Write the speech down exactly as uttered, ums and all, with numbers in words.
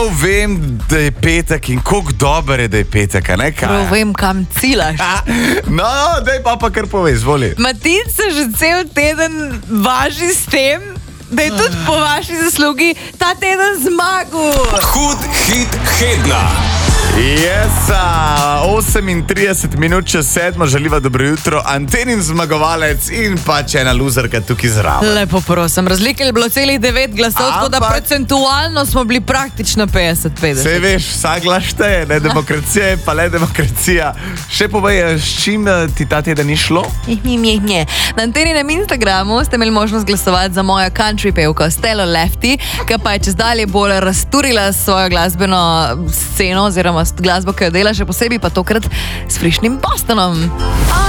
prav vem, da je petek in koliko dober je, da je petek, a ne kaj? Prav vem, kam cilaš. No, daj pa pa kar povej, zvoli. Matic se že cel teden važi s tem, da je tudi po vaši zaslugi ta teden zmagal. Hud hit tedna. Jesa, osemintrideset minut čez sedmo, želiva dobro jutro, Antenin zmagovalec in pač ena luzerka tukaj zraven. Lepo prosim, razlike je bilo celih devet glasov, tako da Ampak- procentualno smo bili praktično petdeset petdeset. Sej veš, vsak glas šteje, ne, demokracija je pa le demokracija. Še povej, s čim eh, ti ta teden ni šlo? Na Anteninem Instagramu ste imeli možnost glasovati za mojo country pevko Stelo Lefty, ki pa je čez dalje bolj razturila svojo glasbeno sceno oziroma glasbo, ki jo dela, še posebej pa tokrat s Frišnim Bostonom.